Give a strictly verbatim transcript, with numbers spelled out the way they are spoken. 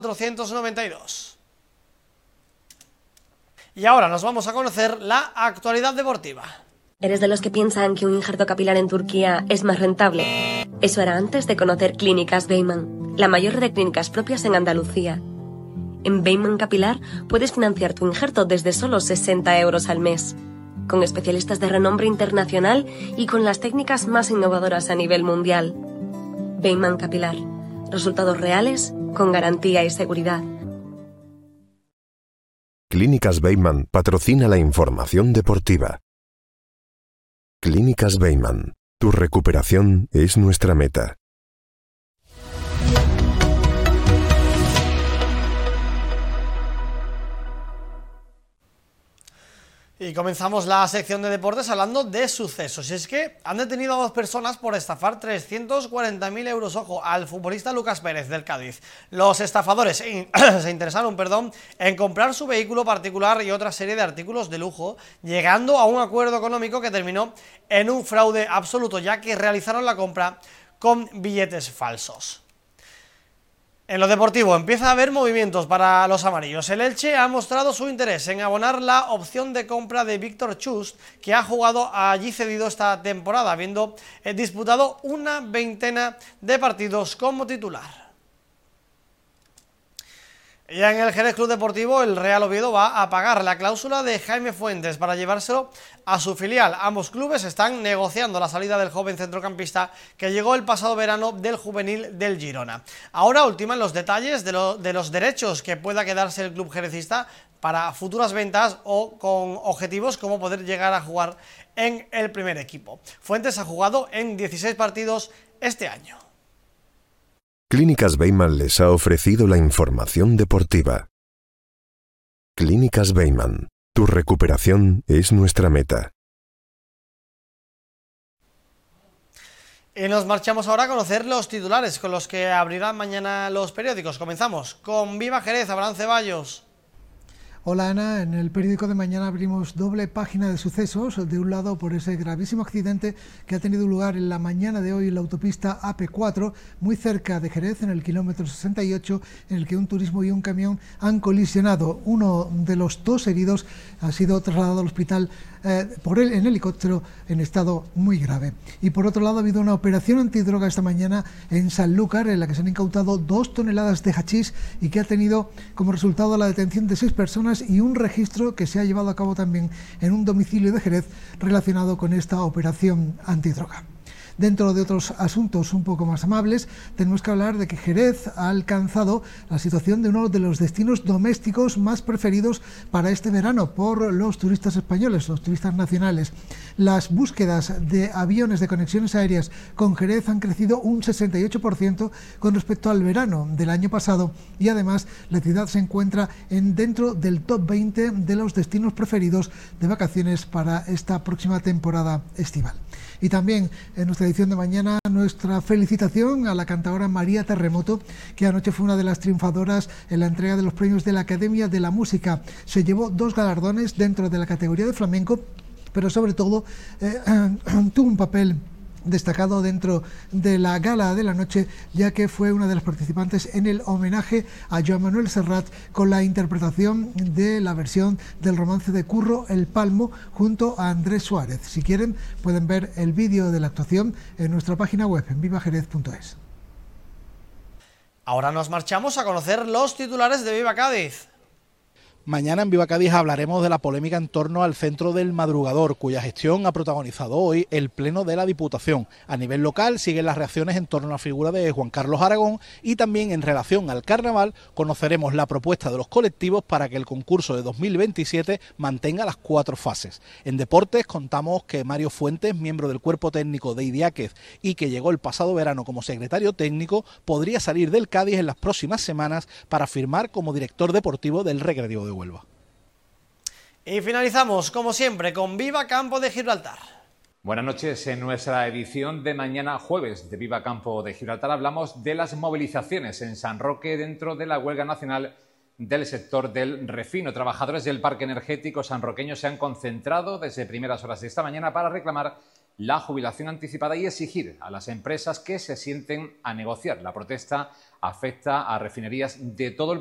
cuatrocientos noventa y dos. Y ahora nos vamos a conocer la actualidad deportiva. ¿Eres de los que piensan que un injerto capilar en Turquía es más rentable? Eso era antes de conocer Clínicas Beyman, la mayor red de clínicas propias en Andalucía. En Beyman Capilar puedes financiar tu injerto desde solo sesenta euros al mes, con especialistas de renombre internacional y con las técnicas más innovadoras a nivel mundial. Beyman Capilar, resultados reales con garantía y seguridad. Clínicas Beyman patrocina la información deportiva. Clínicas Beyman, tu recuperación es nuestra meta. Y comenzamos la sección de deportes hablando de sucesos. Y es que han detenido a dos personas por estafar trescientos cuarenta mil euros, ojo, al futbolista Lucas Pérez del Cádiz. Los estafadores se interesaron, perdón, en comprar su vehículo particular y otra serie de artículos de lujo, llegando a un acuerdo económico que terminó en un fraude absoluto, ya que realizaron la compra con billetes falsos. En lo deportivo empieza a haber movimientos para los amarillos. El Elche ha mostrado su interés en abonar la opción de compra de Víctor Chust, que ha jugado allí cedido esta temporada, habiendo disputado una veintena de partidos como titular. Ya en el Jerez Club Deportivo, el Real Oviedo va a pagar la cláusula de Jaime Fuentes para llevárselo a su filial. Ambos clubes están negociando la salida del joven centrocampista que llegó el pasado verano del juvenil del Girona. Ahora ultiman los detalles de, lo, de los derechos que pueda quedarse el club jerezista para futuras ventas o con objetivos como poder llegar a jugar en el primer equipo. Fuentes ha jugado en dieciséis partidos este año. Clínicas Beyman les ha ofrecido la información deportiva. Clínicas Beyman, tu recuperación es nuestra meta. Y nos marchamos ahora a conocer los titulares con los que abrirán mañana los periódicos. Comenzamos con Viva Jerez, Abraham Ceballos. Hola Ana, en el periódico de mañana abrimos doble página de sucesos, de un lado por ese gravísimo accidente que ha tenido lugar en la mañana de hoy en la autopista A P cuatro, muy cerca de Jerez, en el kilómetro sesenta y ocho, en el que un turismo y un camión han colisionado. Uno de los dos heridos ha sido trasladado al hospital eh, por él en helicóptero en estado muy grave. Y por otro lado ha habido una operación antidroga esta mañana en Sanlúcar, en la que se han incautado dos toneladas de hachís y que ha tenido como resultado la detención de seis personas y un registro que se ha llevado a cabo también en un domicilio de Jerez relacionado con esta operación antidroga. Dentro de otros asuntos un poco más amables, tenemos que hablar de que Jerez ha alcanzado la situación de uno de los destinos domésticos más preferidos para este verano por los turistas españoles, los turistas nacionales. Las búsquedas de aviones de conexiones aéreas con Jerez han crecido un sesenta y ocho por ciento con respecto al verano del año pasado y además la ciudad se encuentra en dentro del top veinte de los destinos preferidos de vacaciones para esta próxima temporada estival. Y también en nuestra edición de mañana nuestra felicitación a la cantadora María Terremoto, que anoche fue una de las triunfadoras en la entrega de los premios de la Academia de la Música. Se llevó dos galardones dentro de la categoría de flamenco, pero sobre todo eh, tuvo un papel destacado dentro de la gala de la noche, ya que fue una de las participantes en el homenaje a Joan Manuel Serrat con la interpretación de la versión del romance de Curro El Palmo junto a Andrés Suárez. Si quieren pueden ver el vídeo de la actuación en nuestra página web en viva jerez punto es. Ahora nos marchamos a conocer los titulares de Viva Cádiz. Mañana en Viva Cádiz hablaremos de la polémica en torno al Centro del Madrugador, cuya gestión ha protagonizado hoy el Pleno de la Diputación. A nivel local siguen las reacciones en torno a la figura de Juan Carlos Aragón y también en relación al carnaval conoceremos la propuesta de los colectivos para que el concurso de dos mil veintisiete mantenga las cuatro fases. En deportes contamos que Mario Fuentes, miembro del cuerpo técnico de Idiáquez y que llegó el pasado verano como secretario técnico, podría salir del Cádiz en las próximas semanas para firmar como director deportivo del Recreativo de Huelva. Y finalizamos, como siempre, con Viva Campo de Gibraltar. Buenas noches. En nuestra edición de mañana jueves de Viva Campo de Gibraltar hablamos de las movilizaciones en San Roque dentro de la huelga nacional del sector del refino. Trabajadores del parque energético sanroqueño se han concentrado desde primeras horas de esta mañana para reclamar la jubilación anticipada y exigir a las empresas que se sienten a negociar. La protesta afecta a refinerías de todo el